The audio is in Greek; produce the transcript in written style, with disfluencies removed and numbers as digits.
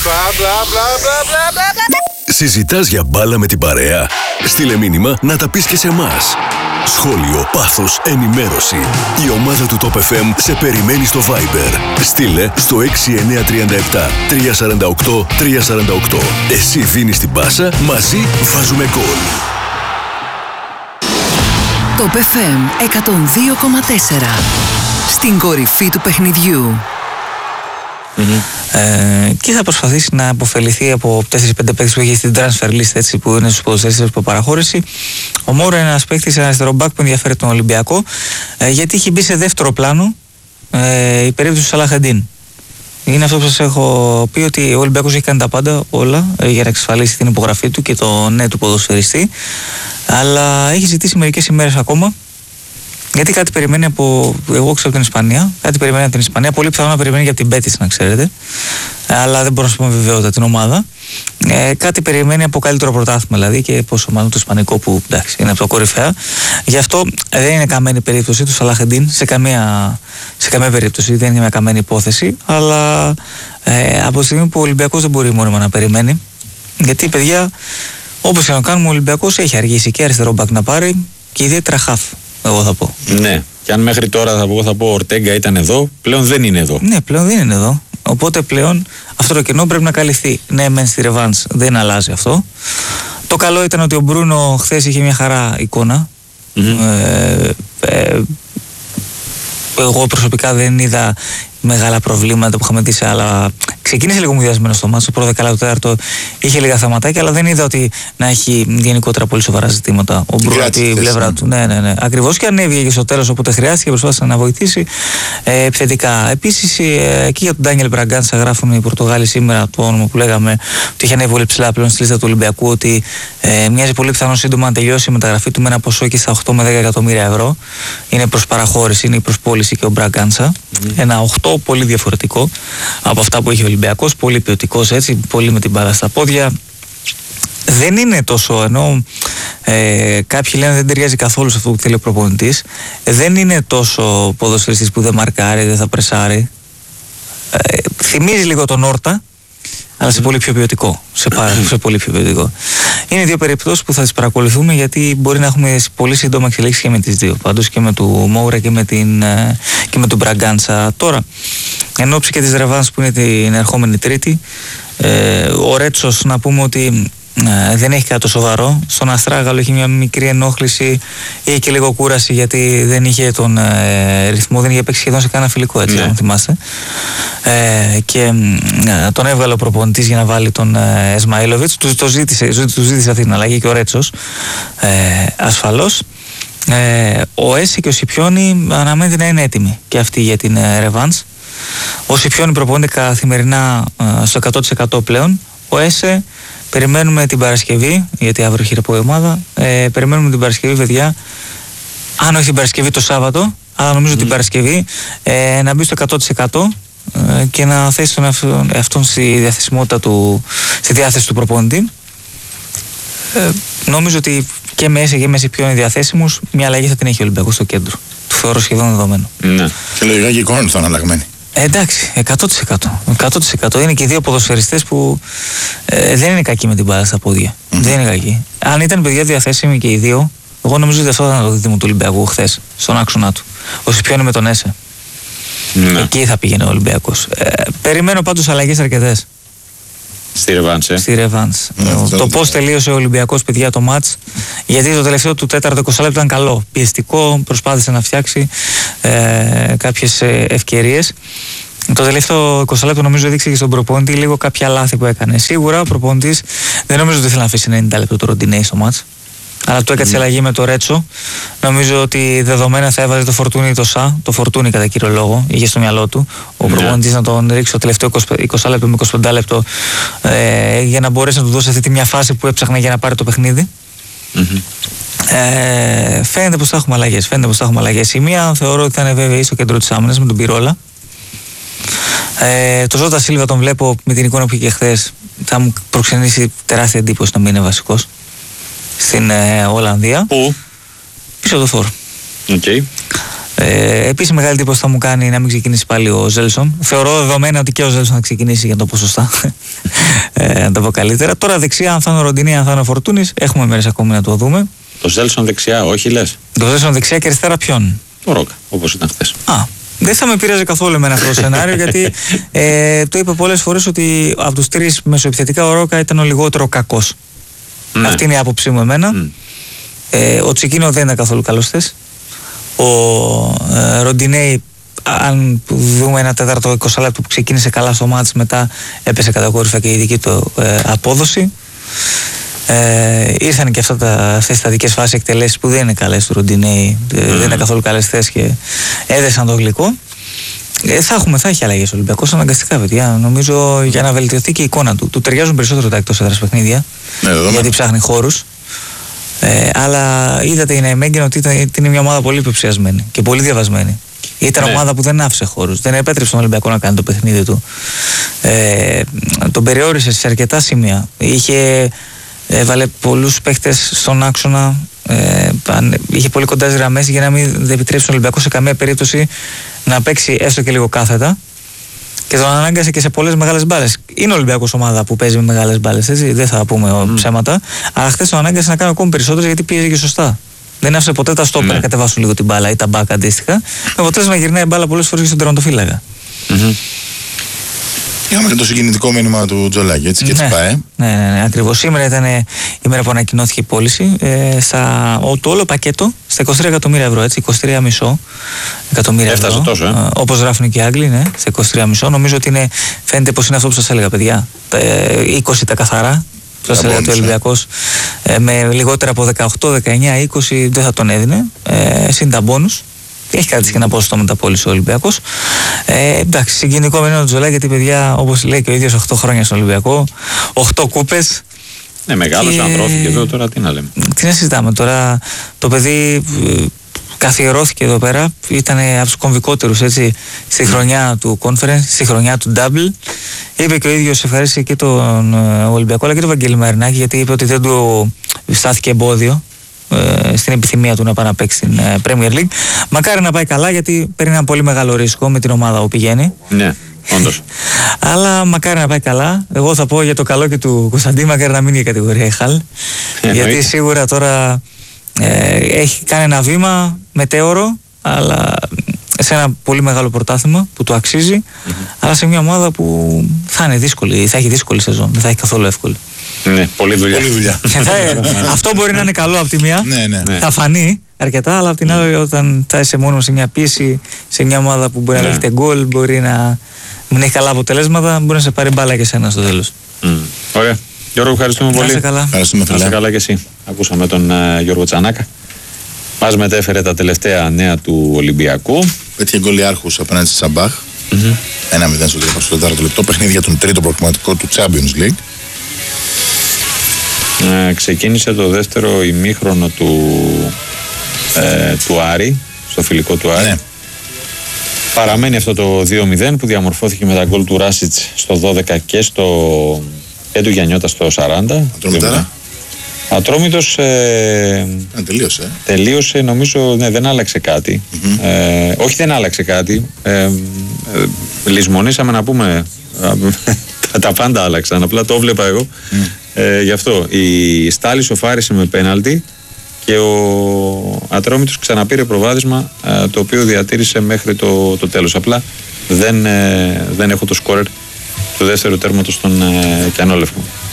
Συζητάς για μπάλα με την παρέα? Στείλε μήνυμα να τα πεις και σε εμάς. Σχόλιο, πάθος, ενημέρωση. Η ομάδα του Top FM σε περιμένει στο Viber. Στείλε στο 6937 348 348. Εσύ δίνεις την πάσα, μαζί βάζουμε γκολ. Top FM 102,4. Στην κορυφή του παιχνιδιού. Και θα προσπαθήσει να αποφεληθεί από 4-5 παίκτες που έχει στην transfer list, έτσι, που είναι στους ποδοσφαιριστές που παραχώρηση. Ο Μόρο είναι ένας παίκτης, ένα αριστερό μπακ που ενδιαφέρει τον Ολυμπιακό, γιατί έχει μπει σε δεύτερο πλάνο η περίπτωση του Σαλαχαντίν. Είναι αυτό που σας έχω πει, ότι ο Ολυμπιακός έχει κάνει τα πάντα όλα για να εξασφαλίσει την υπογραφή του και το ναι του ποδοσφαιριστή, αλλά έχει ζητήσει μερικές ημέρες ακόμα. Γιατί κάτι περιμένει εγώ ξέρω από την Ισπανία, κάτι περιμένει από την Ισπανία, πολύ πιθανό να περιμένει και από την Μπέτις, να ξέρετε, αλλά δεν μπορώ να σου πω με βεβαιότητα την ομάδα. Κάτι περιμένει από καλύτερο πρωτάθλημα δηλαδή, και πόσο μάλλον το ισπανικό που εντάξει είναι από το κορυφαία. Γι' αυτό δεν είναι καμένη περίπτωση του Σαλαχεντίν σε καμία περίπτωση, δεν είναι μια καμένη υπόθεση, αλλά από τη στιγμή που ο Ολυμπιακός δεν μπορεί μόνιμα να περιμένει, γιατί παιδιά, όπως και να κάνουμε, ο Ολυμπιακός έχει αργήσει και αριστερό μπακ να πάρει και ιδιαίτερα χαφ. Εγώ θα πω. Ναι, και αν μέχρι τώρα θα πω ο Ορτέγκα ήταν εδώ, πλέον δεν είναι εδώ. Ναι, πλέον δεν είναι εδώ. Οπότε πλέον αυτό το κενό πρέπει να καλυφθεί. Ναι, μεν στη ρεβάνς δεν αλλάζει αυτό. Το καλό ήταν ότι ο Μπρούνο χθες είχε μια χαρά εικόνα. Εγώ προσωπικά δεν είδα μεγάλα προβλήματα που είχαμε δει σε άλλα. Ξεκίνησε λίγο μουδιασμένο στο μάτσο, το πρώτο δεκάλεπτο, τέταρτο είχε λίγα θεματάκια, αλλά δεν είδα ότι να έχει γενικότερα πολύ σοβαρά ζητήματα ο Μπρούνο από την πλευρά του. Ναι. Ακριβώς, και ανέβηκε στο τέλος, οπότε χρειάστηκε, προσπάθησε να βοηθήσει επιθετικά. Επίσης, εκεί για τον Ντάνιελ Μπραγκάντσα γράφουν οι Πορτογάλοι σήμερα, το όνομα που λέγαμε, ότι είχε ανέβει πολύ ψηλά πλέον στη λίστα του Ολυμπιακού, ότι μοιάζει πολύ πιθανό σύντομα να τελειώσει η μεταγραφή του με ένα ποσό και στα 8 με 10 εκατομμύρια ευρώ. Είναι προς παραχώρηση, είναι η προσπόληση και ο Μπραγκάντσα. Ένα 8 πολύ διαφορετικό από αυτά που είχε ο Ολυμπιακός, πολύ ποιοτικός, έτσι, πολύ με την μπάλα στα πόδια. Δεν είναι τόσο, ενώ κάποιοι λένε δεν ταιριάζει καθόλου σε αυτό που θέλει ο προπονητής, δεν είναι τόσο ποδοσφαιριστής που δεν μαρκάρει, δεν θα πρεσάρει. Θυμίζει λίγο τον Όρτα, αλλά σε πολύ πιο ποιοτικό. Σε πολύ πιο ποιοτικό. Είναι δύο περιπτώσεις που θα τις παρακολουθούμε, γιατί μπορεί να έχουμε πολύ σύντομα εξελίξει και με τις δύο. Πάντως και με του Μόουρα και με τον Μπραγκάντσα. Τώρα, εν ώψη και της ρεβάνς που είναι την ερχόμενη Τρίτη, ο Ρέτσος, να πούμε ότι δεν έχει κάτι το σοβαρό. Στον Αστράγαλο έχει μια μικρή ενόχληση, είχε και λίγο κούραση, γιατί δεν είχε τον ρυθμό, δεν είχε παίξει σχεδόν σε κανένα φιλικό, έτσι, αν θυμάστε. Και τον έβγαλε ο προπονητής για να βάλει τον Εσμαήλοβιτς. Του ζήτησε αυτή την αλλαγή και ο Ρέτσος, ασφαλώς. Ο Έση και ο Σιπιόνι αναμένεται να είναι έτοιμοι και αυτοί για την ρεβάνς. Ο Σιπιόνι προπονείται καθημερινά στο 100% πλέον. Ο Έσε περιμένουμε την Παρασκευή, γιατί αύριο έχει ρεπό η ομάδα. Περιμένουμε την Παρασκευή, παιδιά. Αν όχι την Παρασκευή, το Σάββατο, αλλά νομίζω την Παρασκευή, να μπει στο 100% και να θέσει τον εαυτόν στη διαθεσιμότητα του, στη διάθεση του προπονητή. Νομίζω ότι και με Έσε και με Σιπιόνι διαθέσιμους, μια αλλαγή θα την έχει ο Ολυμπιακός στο κέντρο. Το θεωρώ σχεδόν δεδομένο. Ναι. Και λογικά και η εικόνα θα είναι αλλαγμένη. Εντάξει, 100%. Είναι και οι δύο ποδοσφαιριστές που δεν είναι κακοί με την μπάλα στα πόδια. Δεν είναι κακοί. Αν ήταν παιδιά διαθέσιμοι και οι δύο, εγώ νομίζω ότι αυτό ήταν το δίδυμο του Ολυμπιακού χθες, στον άξονα του. Ο Σιπιόνι με τον Έσε. Ναι. Εκεί θα πήγαινε ο Ολυμπιακός. Περιμένω πάντως αλλαγές αρκετές. Στη ρεβάνς, Στη ρεβάνς. Το πώς τελείωσε ο Ολυμπιακός, παιδιά, το μάτς, γιατί το τελευταίο του τέταρτο 20 λεπτό ήταν καλό. Πιεστικό, προσπάθησε να φτιάξει κάποιες ευκαιρίες. Το τελευταίο 20 λεπτό νομίζω δείξε και στον προπονητή λίγο κάποια λάθη που έκανε. Σίγουρα ο προπονητής δεν νομίζω ότι ήθελε να αφήσει 90 λεπτό το Ροντινέι στο μάτς. Αλλά του έκατσε αλλαγή με το Ρέτσο. Νομίζω ότι δεδομένα θα έβαζε το Φορτούνι ή το Σα. Το Φορτούνι κατά κύριο λόγο είχε στο μυαλό του ο προπονητής να τον ρίξει το τελευταίο 20 λεπτό με 25 λεπτό για να μπορέσει να του δώσει αυτή τη μια φάση που έψαχνε για να πάρει το παιχνίδι. Φαίνεται πως θα έχουμε αλλαγές. Η μία θεωρώ ότι θα είναι βέβαιη στο κέντρο της άμυνας με τον Πιρόλα. Το Ζώτα Σίλβα τον βλέπω με την εικόνα που είχε χθες. Θα μου προξενήσει τεράστια εντύπωση να μην είναι βασικός στην Ολλανδία. Πού? Πίσω το φόρ. Okay. Επίσης μεγάλη εντύπωση θα μου κάνει να μην ξεκινήσει πάλι ο Ζέλσον. Θεωρώ δεδομένα ότι και ο Ζέλσον θα ξεκινήσει για το ποσοστά. Να το πω καλύτερα. Τώρα δεξιά, αν θα είναι ο Ροντινέι, αν θα είναι ο Φορτούνης, έχουμε μέρες ακόμη να το δούμε. Το Ζέλσον δεξιά, όχι λες? Το Ζέλσον δεξιά και αριστερά ποιον? Το Ρόκα, όπως ήταν χθες. Δεν θα με πειράζει καθόλου εμένα αυτό το σενάριο, γιατί το είπα πολλές φορές ότι από τους τρεις μεσοεπιθετικά ο Ρόκα ήταν ο λιγότερο κακός. Ναι. Αυτή είναι η άποψή μου εμένα. Ο Τσικίνο δεν ήταν καθόλου καλός χθες. Ο Ροντινέι, αν δούμε ένα τέταρτο 20 λεπτό που ξεκίνησε καλά στο μάτς, μετά έπεσε κατακόρυφα και η δική του απόδοση. Ήρθαν και αυτές τις στατικές φάσεις εκτελέσεις που δεν είναι καλές του Ροντινέι, δεν είναι καθόλου καλές θέσεις και έδεσαν το γλυκό. Θα έχει αλλαγές ο Ολυμπιακός αναγκαστικά, παιδιά. Νομίζω για να βελτιωθεί και η εικόνα του. Του ταιριάζουν περισσότερο τα εκτός έδρας παιχνίδια, γιατί ψάχνει χώρους. Αλλά είδατε η Ναϊμέγγεν ότι είναι μια ομάδα πολύ υποψιασμένη και πολύ διαβασμένη. Ήταν ομάδα που δεν άφησε χώρους, δεν επέτρεψε τον Ολυμπιακό να κάνει το παιχνίδι του. Τον περιόρισε σε αρκετά σημεία. Έβαλε πολλούς παίχτες στον άξονα, είχε πολύ κοντά στις γραμμές για να μην επιτρέψει τον Ολυμπιακό σε καμία περίπτωση να παίξει έστω και λίγο κάθετα, και τον ανάγκασε και σε πολλές μεγάλες μπάλες. Είναι ο Ολυμπιακός ομάδα που παίζει με μεγάλες μπάλες, έτσι, δεν θα πούμε ψέματα, αλλά χθες τον ανάγκασε να κάνει ακόμη περισσότερο γιατί πήγε και σωστά. Δεν άφησε ποτέ τα στόπερ να κατεβάσουν λίγο την μπάλα ή τα μπακ αντίστοιχα, με αποτέλεσμα να γυρνάει μπάλα πολλές φορές και στον τερματοφύλακα. Είχαμε και το συγκινητικό μήνυμα του Τζολάκη, έτσι, και έτσι πάει. Ναι, ακριβώς. Σήμερα ήταν η μέρα που ανακοινώθηκε η πώληση. Το όλο πακέτο στα 23 εκατομμύρια ευρώ, έτσι, 23,5 εκατομμύρια ευρώ. Έφτασε τόσο, όπως γράφουν και οι Άγγλοι, ναι, στα 23,5. Νομίζω ότι φαίνεται πως είναι αυτό που σας έλεγα, παιδιά. 20 τα καθαρά. Σας έλεγα ότι ο Ολυμπιακός με λιγότερα από 18, 19, 20 δεν θα τον έδινε. Συν τα μπόνους. Έχει κρατήσει και ένα ποσοστό μεταπώληση ο Ολυμπιακός. Εντάξει, συγκινητικό μήνυμα του Τζολάκη, γιατί παιδιά, όπως λέει και ο ίδιος, 8 χρόνια στον Ολυμπιακό, 8 κούπες. Ναι, μεγάλος ανδρώθηκε εδώ, τώρα τι να λέμε. Τι να συζητάμε τώρα, το παιδί καθιερώθηκε εδώ πέρα, ήταν από τους κομβικότερους, έτσι, στη χρονιά του Conference, στη χρονιά του Double. Είπε και ο ίδιος, ευχαρίστησε και τον Ολυμπιακό αλλά και τον Βαγγέλη Μαρινάκη, γιατί είπε ότι δεν του στάθηκε εμπόδιο στην επιθυμία του να πάει να παίξει στην Premier League. Μακάρι να πάει καλά, γιατί παίρνει ένα πολύ μεγάλο ρίσκο με την ομάδα που πηγαίνει. Ναι, όντως. Αλλά μακάρι να πάει καλά. Εγώ θα πω για το καλό και του Κωνσταντή, μακάρι να μείνει η κατηγορία ΕΧΑΛ. Γιατί σίγουρα τώρα έχει κάνει ένα βήμα μετέωρο, αλλά σε ένα πολύ μεγάλο πρωτάθλημα που του αξίζει, αλλά σε μια ομάδα που θα είναι δύσκολη, θα έχει δύσκολη σεζόν, δεν θα έχει καθόλου εύκολη. Ναι, πολλή δουλειά. Αυτό μπορεί να είναι καλό από τη μία, ναι. θα φανεί αρκετά, αλλά από την άλλη, όταν θα είσαι μόνο σε μια πίεση, σε μια ομάδα που μπορεί να έχετε γκολ, μπορεί να μην έχει καλά αποτελέσματα, μπορεί να σε πάρει μπάλα και εσένα στο τέλος. Ωραία. Γιώργο, ευχαριστούμε πολύ. Να είσαι καλά. Να είσαι καλά και εσύ. Ακούσαμε τον Γιώργο Τσανάκα. Μας μετέφερε τα τελευταία νέα του Ολυμπιακού. Πέτυχε γκολ Ιάρχους απέναντι στη Σαμπάχ. 1-0 στο 4ο λεπτό. Παιχνίδι για τον τρίτο προκριματικό του Champions League. Ξεκίνησε το δεύτερο ημίχρονο του Άρη, στο φιλικό του Άρη. Ναι. Παραμένει αυτό το 2-0 που διαμορφώθηκε με τα γκολ του Ράσιτς στο 12 και του Γιαννιώτα στο 40. Ατρόμητος τελείωσε, νομίζω, ναι, δεν άλλαξε κάτι. Όχι, δεν άλλαξε κάτι. Λησμονήσαμε να πούμε, τα πάντα άλλαξαν, απλά το βλέπα εγώ. Γι' αυτό η Στάλη σοφάρισε με πέναλτι και ο Ατρόμητος ξαναπήρε προβάδισμα, το οποίο διατήρησε μέχρι το τέλος. Απλά δεν έχω το σκόρερ του δεύτερου τέρματος των Κιανόλευκων.